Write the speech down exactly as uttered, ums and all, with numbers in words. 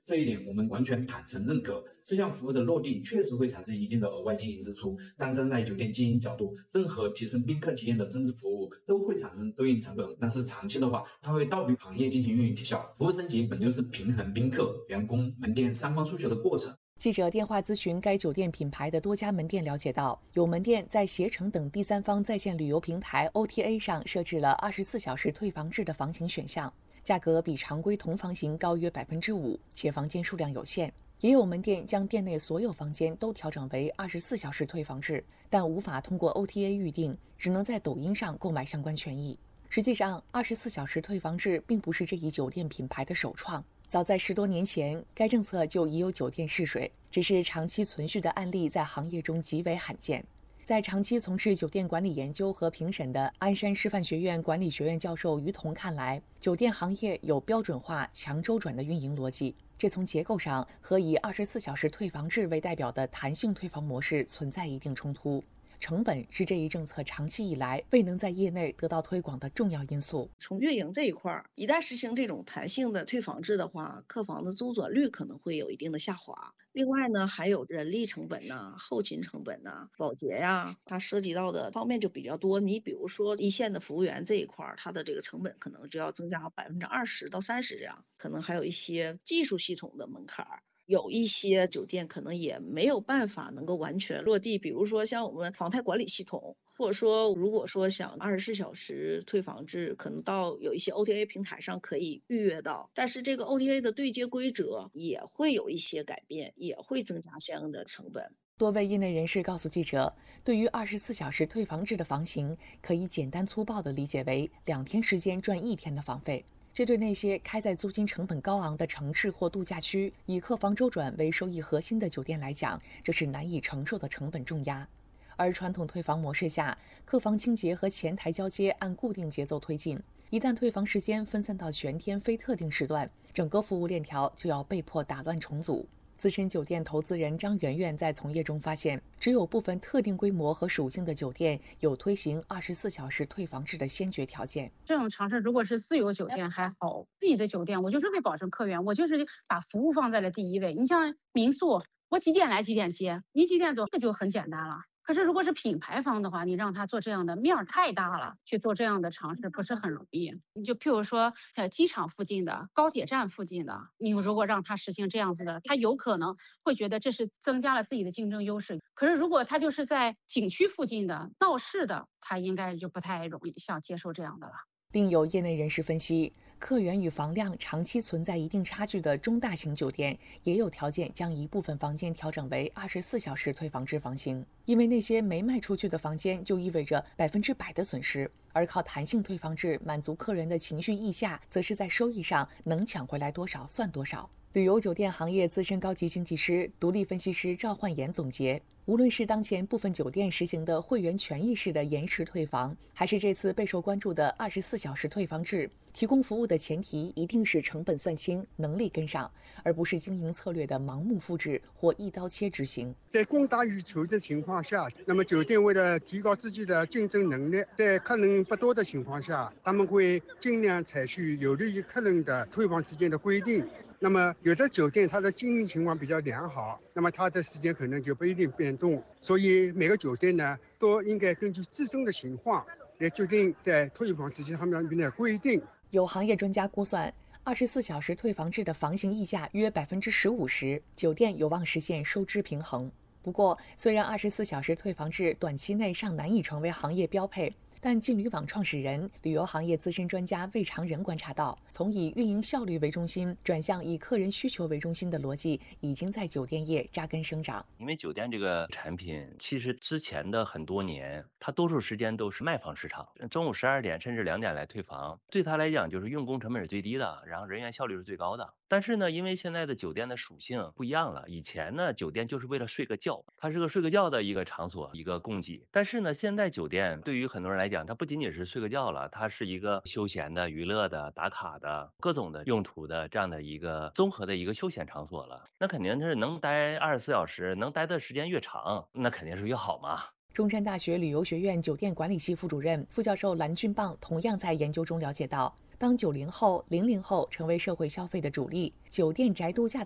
这一点我们完全坦诚认可。这项服务的落地确实会产生一定的额外经营支出，但站在酒店经营角度，任何提升宾客体验的增值服务都会产生对应成本，但是长期的话，它会倒逼行业进行运营提效。服务升级本就是平衡宾客、员工、门店三方诉求的过程。 记者电话咨询该酒店品牌的多家门店，了解到，有门店在携程等第三方在线旅游平台 O T A 上设置了二十四小时退房制的房型选项，价格比常规同房型高约百分之五，且房间数量有限。也有门店将店内所有房间都调整为二十四小时退房制，但无法通过 O T A 预订，只能在抖音上购买相关权益。实际上，二十四小时退房制并不是这一酒店品牌的首创，早在十多年前，该政策就已有酒店试水，只是长期存续的案例在行业中极为罕见。在长期从事酒店管理研究和评审的鞍山师范学院管理学院教授于彤看来，酒店行业有标准化、强周转的运营逻辑，这从结构上和以二十四小时退房制为代表的弹性退房模式存在一定冲突。成本是这一政策长期以来未能在业内得到推广的重要因素。 从运营这一块，一旦实行这种弹性的退房制的话，客房的周转率可能会有一定的下滑。另外呢，还有人力成本呐、后勤成本呐、保洁呀，它涉及到的方面就比较多。你比如说一线的服务员这一块，它的这个成本可能就要增加百分之二十到三十这样，可能还有一些技术系统的门槛。有一些酒店可能也没有办法能够完全落地，比如说像我们房贷管理系统，或者说如果说想二十四小时退房制，可能到有一些 O T A 平台上可以预约到，但是这个 O T A 的对接规则也会有一些改变，也会增加相应的成本。 多位业内人士告诉记者，对于二十四小时退房制的房型，可以简单粗暴地理解为两天时间赚一天的房费。这对那些开在租金成本高昂的城市或度假区，以客房周转为收益核心的酒店来讲，这是难以承受的成本重压。而传统退房模式下，客房清洁和前台交接按固定节奏推进，一旦退房时间分散到全天非特定时段，整个服务链条就要被迫打乱重组。资深酒店投资人张媛媛在从业中发现，只有部分特定规模和属性的酒店有推行二十四小时退房制的先决条件。 这种尝试如果是自由酒店还好，自己的酒店我就是为保证客源，我就是把服务放在了第一位。你像民宿，我几点来几点接，你几点走，这个就很简单了。可是如果是品牌方的话，你让他做这样的面儿太大了，去做这样的尝试不是很容易。你就譬如说呃机场附近的、高铁站附近的，你如果让他实行这样子的，他有可能会觉得这是增加了自己的竞争优势。可是如果他就是在景区附近的、闹市的，他应该就不太容易想接受这样的了。 另有业内人士分析，客源与房量长期存在一定差距的中大型酒店，也有条件将一部分房间调整为二十四小时退房制房型，因为那些没卖出去的房间就意味着百分之百的损失，而靠弹性退房制满足客人的情绪溢价，则是在收益上能抢回来多少算多少。旅游酒店行业资深高级经济师、独立分析师赵焕言总结，无论是当前部分酒店实行的会员权益式的延时退房，还是这次备受关注的二十四小时退房制，提供服务的前提一定是成本算清、能力跟上，而不是经营策略的盲目复制或一刀切执行。 在供大于求的情况下，那么酒店为了提高自己的竞争能力，在客人不多的情况下，他们会尽量采取有利于客人的退房时间的规定。那么有的酒店它的经营情况比较良好，那么它的时间可能就不一定变动，所以每个酒店呢都应该根据自身的情况来决定在退房时间上面的规定。 有行业专家估算，二十四小时退房制的房型溢价约百分之十五时，酒店有望实现收支平衡。不过，虽然二十四小时退房制短期内尚难以成为行业标配，但劲旅网创始人、旅游行业资深专家魏长仁观察到，从以运营效率为中心转向以客人需求为中心的逻辑，已经在酒店业扎根生长。 因为酒店这个产品，其实之前的很多年，它多数时间都是卖方市场，中午十二点甚至两点来退房，对他来讲就是用工成本是最低的，然后人员效率是最高的。但是呢，因为现在的酒店的属性不一样了，以前呢，酒店就是为了睡个觉，它是个睡个觉的一个场所，一个供给。但是呢，现在酒店对于很多人来讲，它不仅仅是睡个觉了，它是一个休闲的、娱乐的、打卡的各种的用途的这样的一个综合的一个休闲场所了。那肯定是能待二十四小时，能待的时间越长，那肯定是越好嘛。 中山大学旅游学院酒店管理系副主任、副教授蓝俊棒同样在研究中了解到，当九零后、零零后成为社会消费的主力，酒店宅度假的